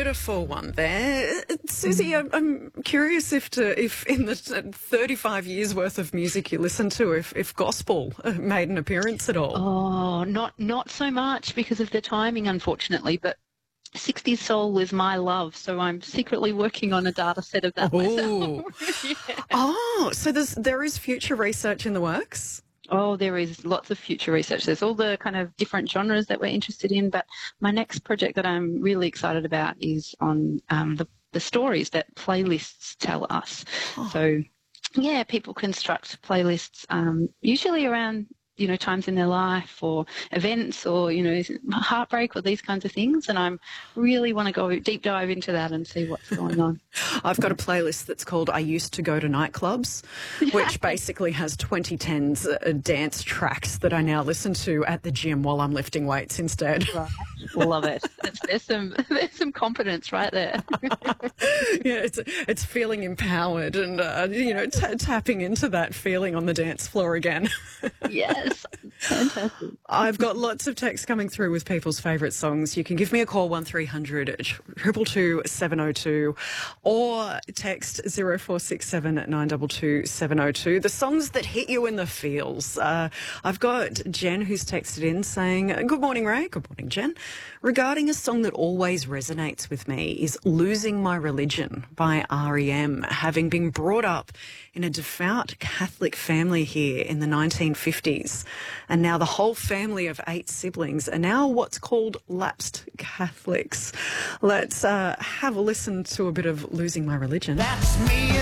beautiful one there. Susie, I'm curious if in the 35 years worth of music you listen to, if gospel made an appearance at all. Oh, not so much because of the timing, unfortunately, but 60s soul is my love, so I'm secretly working on a data set of that myself. Yeah. Oh, so there is future research in the works? Oh, there is lots of future research. There's all the kind of different genres that we're interested in, but my next project that I'm really excited about is on the stories that playlists tell us. Oh. So, yeah, people construct playlists usually around, times in their life or events or, heartbreak or these kinds of things. And I really want to go deep dive into that and see what's going on. I've got a playlist that's called I Used to Go to Nightclubs, which basically has 2010s dance tracks that I now listen to at the gym while I'm lifting weights instead. Right. Love it. There's some competence right there. Yeah, it's feeling empowered and, tapping into that feeling on the dance floor again. Yes, fantastic. I've got lots of texts coming through with people's favourite songs. You can give me a call 1300 222 702 or text 0467 922 702. The songs that hit you in the feels. I've got Jen who's texted in saying, "Good morning, Ray." Good morning, Jen. "Regarding a song that always resonates with me is Losing My Religion by R.E.M. Having been brought up in a devout Catholic family here in the 1950s, and now the whole family of 8 siblings are now what's called lapsed Catholics." Let's have a listen to a bit of Losing My Religion. That's me.